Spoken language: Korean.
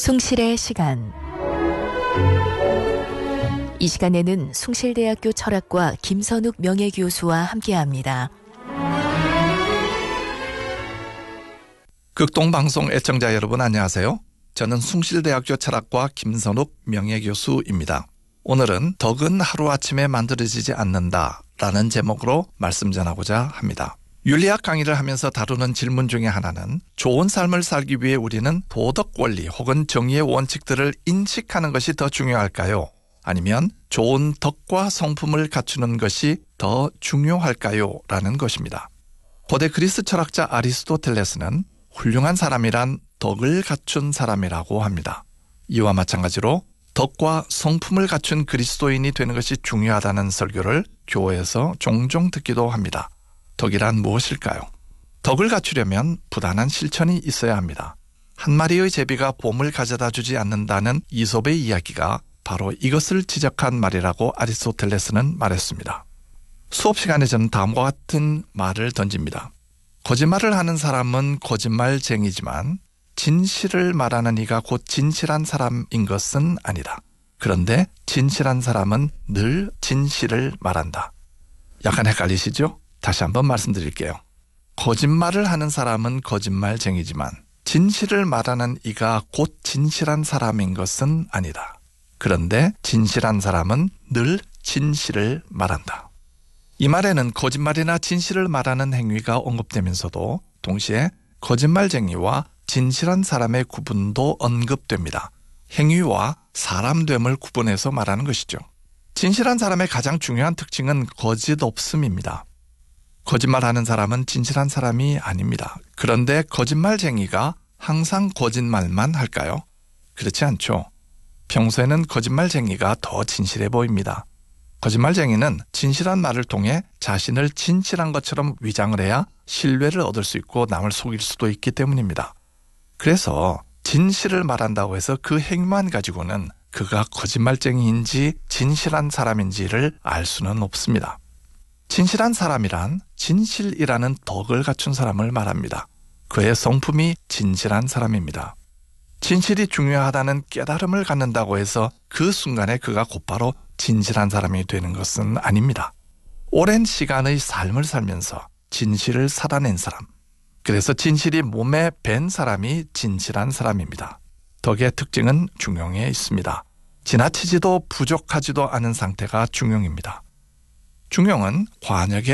숭실의 시간. 이 시간에는 숭실대학교 철학과 김선욱 명예교수와 함께합니다. 극동방송 애청자 여러분 안녕하세요. 저는 숭실대학교 철학과 김선욱 명예교수입니다. 오늘은 덕은 하루아침에 만들어지지 않는다라는 제목으로 말씀 전하고자 합니다. 윤리학 강의를 하면서 다루는 질문 중에 하나는 좋은 삶을 살기 위해 우리는 도덕 원리 혹은 정의의 원칙들을 인식하는 것이 더 중요할까요? 아니면 좋은 덕과 성품을 갖추는 것이 더 중요할까요? 라는 것입니다. 고대 그리스 철학자 아리스토텔레스는 훌륭한 사람이란 덕을 갖춘 사람이라고 합니다. 이와 마찬가지로 덕과 성품을 갖춘 그리스도인이 되는 것이 중요하다는 설교를 교회에서 종종 듣기도 합니다. 덕이란 무엇일까요? 덕을 갖추려면 부단한 실천이 있어야 합니다. 한 마리의 제비가 봄을 가져다 주지 않는다는 이솝의 이야기가 바로 이것을 지적한 말이라고 아리스토텔레스는 말했습니다. 수업 시간에 저는 다음과 같은 말을 던집니다. 거짓말을 하는 사람은 거짓말쟁이지만 진실을 말하는 이가 곧 진실한 사람인 것은 아니다. 그런데 진실한 사람은 늘 진실을 말한다. 약간 헷갈리시죠? 다시 한번 말씀드릴게요. 거짓말을 하는 사람은 거짓말쟁이지만 진실을 말하는 이가 곧 진실한 사람인 것은 아니다. 그런데 진실한 사람은 늘 진실을 말한다. 이 말에는 거짓말이나 진실을 말하는 행위가 언급되면서도 동시에 거짓말쟁이와 진실한 사람의 구분도 언급됩니다. 행위와 사람됨을 구분해서 말하는 것이죠. 진실한 사람의 가장 중요한 특징은 거짓 없음입니다. 거짓말하는 사람은 진실한 사람이 아닙니다. 그런데 거짓말쟁이가 항상 거짓말만 할까요? 그렇지 않죠. 평소에는 거짓말쟁이가 더 진실해 보입니다. 거짓말쟁이는 진실한 말을 통해 자신을 진실한 것처럼 위장을 해야 신뢰를 얻을 수 있고 남을 속일 수도 있기 때문입니다. 그래서 진실을 말한다고 해서 그 행위만 가지고는 그가 거짓말쟁이인지 진실한 사람인지를 알 수는 없습니다. 진실한 사람이란 진실이라는 덕을 갖춘 사람을 말합니다. 그의 성품이 진실한 사람입니다. 진실이 중요하다는 깨달음을 갖는다고 해서 그 순간에 그가 곧바로 진실한 사람이 되는 것은 아닙니다. 오랜 시간의 삶을 살면서 진실을 살아낸 사람, 그래서 진실이 몸에 밴 사람이 진실한 사람입니다. 덕의 특징은 중용에 있습니다. 지나치지도 부족하지도 않은 상태가 중용입니다. 중용은 관역의